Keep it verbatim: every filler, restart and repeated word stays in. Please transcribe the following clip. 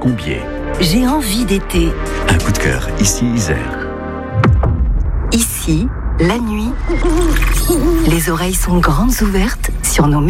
Combier. J'ai envie d'été. Un coup de cœur, ici Isère. Ici, la nuit, les oreilles sont grandes ouvertes sur nos